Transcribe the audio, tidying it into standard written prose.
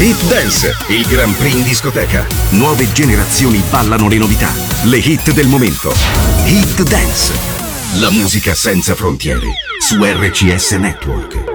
Hit Dance, il Grand Prix in discoteca. Nuove generazioni ballano le novità, le hit del momento. Hit Dance, la musica senza frontiere, su RCS Network.